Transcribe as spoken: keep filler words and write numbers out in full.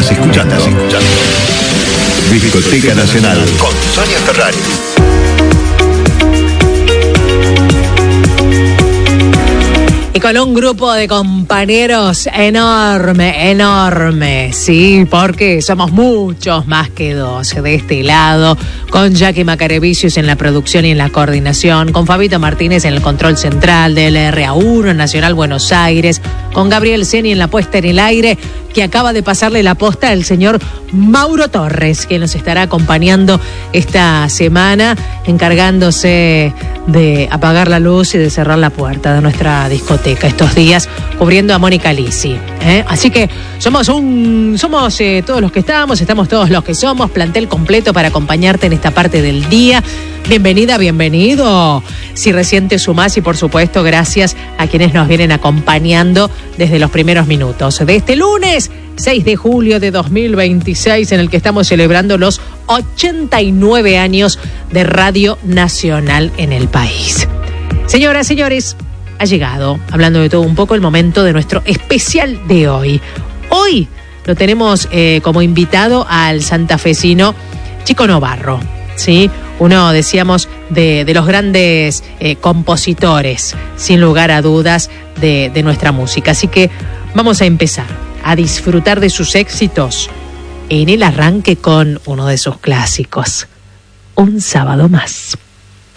Estás escuchando, Estás escuchando. Discoteca Nacional con Sonia Ferrari. Y con un grupo de compañeros enorme, enorme, sí, porque somos muchos más que dos de este lado, con Jackie Macarevicius en la producción y en la coordinación, con Fabito Martínez en el control central del R A uno Nacional Buenos Aires, con Gabriel Seni en la puesta en el aire, que acaba de pasarle la posta al señor Mauro Torres, que nos estará acompañando esta semana, encargándose de apagar la luz y de cerrar la puerta de nuestra discoteca estos días, cubriendo a Mónica Lisi, ¿eh? Así que somos un somos eh, todos los que estamos, estamos todos los que somos, plantel completo para acompañarte en esta parte del día. Bienvenida, bienvenido. Si recién te sumás, y por supuesto gracias a quienes nos vienen acompañando desde los primeros minutos de este lunes seis de julio de dos mil veintiséis, en el que estamos celebrando los ochenta y nueve años de Radio Nacional en el país. Señoras, señores, ha llegado, hablando de todo un poco, el momento de nuestro especial de hoy. Hoy lo tenemos eh, como invitado al santafesino Chico Novarro, ¿sí? Uno, decíamos, de, de los grandes eh, compositores, sin lugar a dudas, de, de nuestra música. Así que vamos a empezar a disfrutar de sus éxitos en el arranque con uno de sus clásicos, Un sábado más.